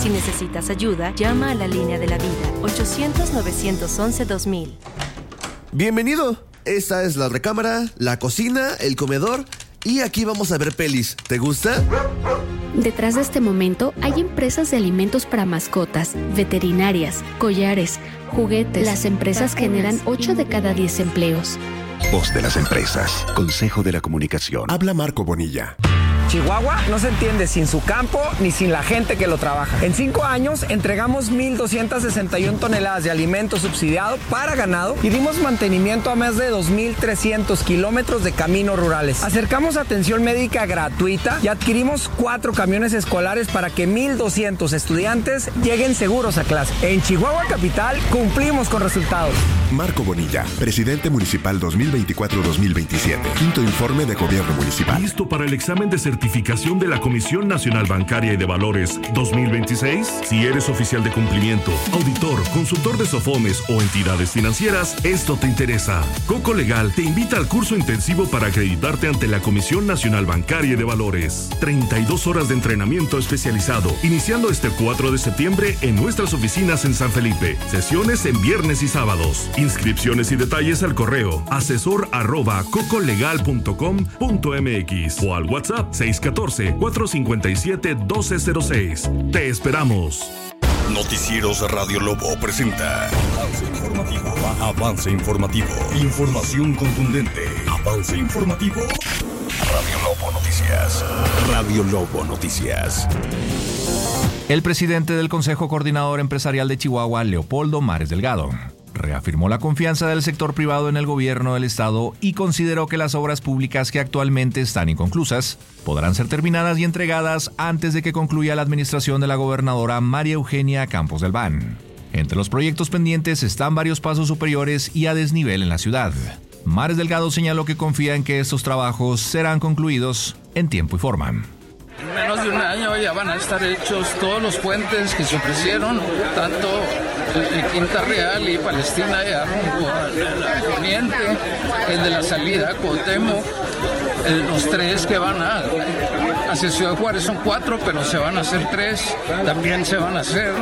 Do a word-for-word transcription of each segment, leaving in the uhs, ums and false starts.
Si necesitas ayuda, llama a la línea de la vida, ochocientos, novecientos once, dos mil. Bienvenido. Esta es la recámara, la cocina, el comedor y aquí vamos a ver pelis. ¿Te gusta? Detrás de este momento hay empresas de alimentos para mascotas, veterinarias, collares, juguetes. Las empresas generan ocho de cada diez empleos. Voz de las empresas. Consejo de la Comunicación. Habla Marco Bonilla. Chihuahua no se entiende sin su campo ni sin la gente que lo trabaja. En cinco años entregamos mil doscientas sesenta y una toneladas de alimento subsidiado para ganado y dimos mantenimiento a más de dos mil trescientos kilómetros de caminos rurales. Acercamos atención médica gratuita y adquirimos cuatro camiones escolares para que mil doscientos estudiantes lleguen seguros a clase. En Chihuahua Capital cumplimos con resultados. Marco Bonilla, presidente municipal dos mil veinticuatro a dos mil veintisiete. Quinto informe de gobierno municipal. ¿Listo para el examen de certificación de la Comisión Nacional Bancaria y de Valores dos mil veintiséis? Si eres oficial de cumplimiento, auditor, consultor de SOFOMES o entidades financieras, esto te interesa. Coco Legal te invita al curso intensivo para acreditarte ante la Comisión Nacional Bancaria y de Valores. treinta y dos horas de entrenamiento especializado, iniciando este cuatro de septiembre en nuestras oficinas en San Felipe. Sesiones en viernes y sábados. Inscripciones y detalles al correo asesor arroba cocolegal punto com punto mx o al WhatsApp seis uno cuatro, cuatro cinco siete, uno dos cero seis. Te esperamos. Noticieros Radio Lobo presenta Avance Informativo. Avance Informativo. Información contundente. Avance Informativo. Radio Lobo Noticias. Radio Lobo Noticias. El presidente del Consejo Coordinador Empresarial de Chihuahua, Leopoldo Mares Delgado, reafirmó la confianza del sector privado en el gobierno del estado y consideró que las obras públicas que actualmente están inconclusas podrán ser terminadas y entregadas antes de que concluya la administración de la gobernadora María Eugenia Campos del Ban. Entre los proyectos pendientes están varios pasos superiores y a desnivel en la ciudad. Mares Delgado señaló que confía en que estos trabajos serán concluidos en tiempo y forma. En menos de un año ya van a estar hechos todos los puentes que se ofrecieron, tanto en Quinta Real y Palestina, ya rumbo al poniente, el de la salida a Cuauhtémoc, los tres que van a, hacia Ciudad Juárez son cuatro, pero se van a hacer tres, también se van a hacer.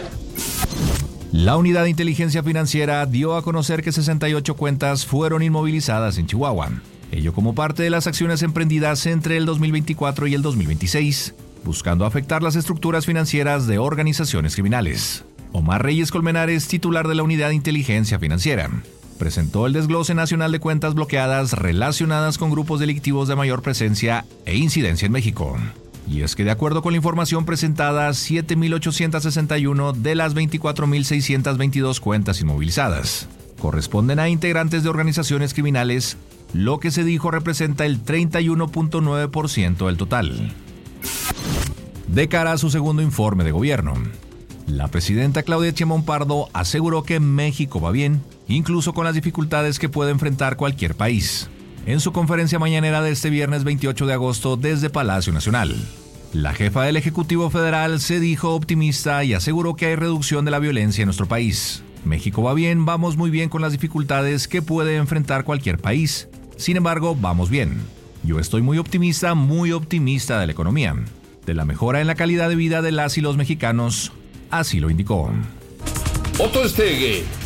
La Unidad de Inteligencia Financiera dio a conocer que sesenta y ocho cuentas fueron inmovilizadas en Chihuahua. Ello como parte de las acciones emprendidas entre el dos mil veinticuatro y el dos mil veintiséis, buscando afectar las estructuras financieras de organizaciones criminales. Omar Reyes Colmenares, titular de la Unidad de Inteligencia Financiera, presentó el desglose nacional de cuentas bloqueadas relacionadas con grupos delictivos de mayor presencia e incidencia en México. Y es que de acuerdo con la información presentada, siete mil ochocientos sesenta y uno de las veinticuatro mil seiscientos veintidós cuentas inmovilizadas corresponden a integrantes de organizaciones criminales, lo que se dijo representa el treinta y uno punto nueve por ciento del total. De cara a su segundo informe de gobierno, la presidenta Claudia Sheinbaum Pardo aseguró que México va bien, incluso con las dificultades que puede enfrentar cualquier país. En su conferencia mañanera de este viernes veintiocho de agosto desde Palacio Nacional, la jefa del Ejecutivo Federal se dijo optimista y aseguró que hay reducción de la violencia en nuestro país. México va bien, vamos muy bien con las dificultades que puede enfrentar cualquier país. Sin embargo, vamos bien. Yo estoy muy optimista, muy optimista de la economía, de la mejora en la calidad de vida de las y los mexicanos, así lo indicó. Otto Stege